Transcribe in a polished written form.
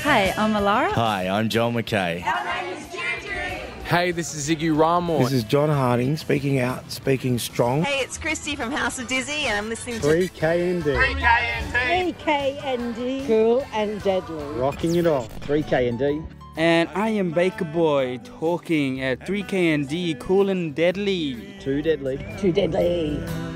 Hey, I'm Alara. Hi, I'm Joel McKay. Hey, this is Ziggy Ramos. This is John Harding, speaking out, speaking strong. Hey, it's Christy from House of Dizzy, and I'm listening to 3KND. 3KND. Cool and deadly. Rocking it all. 3KND. And I am Baker Boy, talking at 3KND, cool and deadly. Too deadly. Too deadly.